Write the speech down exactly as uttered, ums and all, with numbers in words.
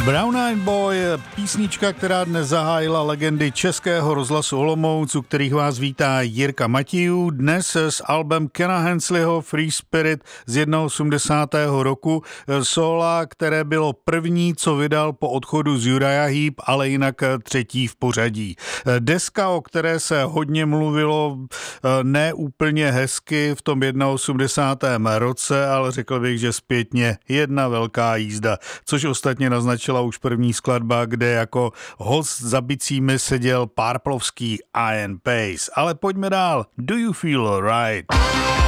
Brown Eyed Boy, písnička, která dnes zahájila legendy Českého rozhlasu Olomouc, u kterých vás vítá Jirka Matějů, dnes s albem Kena Hensleyho Free Spirit z osmdesátého prvního roku, sóla, které bylo první, co vydal po odchodu z Uriah Heep, ale jinak třetí v pořadí. Deska, o které se hodně mluvilo, ne úplně hezky v tom osmdesátém prvním roce, ale řekl bych, že zpětně jedna velká jízda, což ostatně naznačila už první skladba, kde jako host za bicími seděl párplovský Ian Pace. Ale pojďme dál. Do you feel alright?